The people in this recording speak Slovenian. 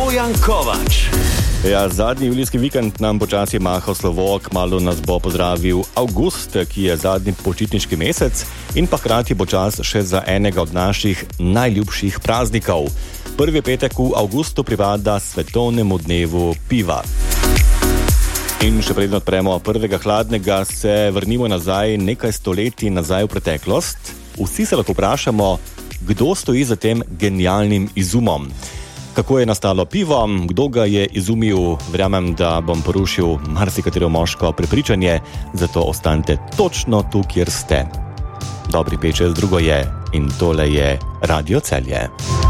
Bojan Kovač. Ja, zadnji julijski vikend nam počasi maha slovo, kmalu nas bo pozdravil avgust, ki je zadnji počitniški mesec in pa hkrati bo čas še za enega od naših najljubših praznikov. Prvi petek v avgustu pripada svetovnemu dnevu piva. In še predno odpremo prvega hladnega, se vrnimo nazaj nekaj stoletij nazaj v preteklost. Vsi se lahko vprašamo, kdo stoji za tem genialnim izumom. Kako je nastalo pivo, kdo ga je izumil, verjamem, da bom porušil marsikatero moško prepričanje, zato ostanite točno tu, kjer ste. Dobri 5-6 drugo je in tole je Radio Celje.